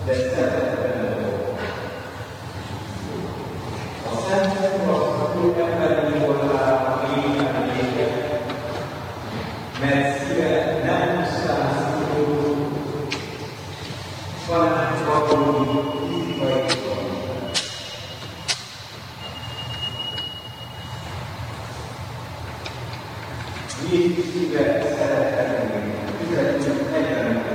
de szeretetben volt. A Szent Urak emberi voltára éjjel éget, mert szíve nem pusztán szívódó, hanem valódi fizikai van. Jézus szíve szeretetben, fizetjük egyenlő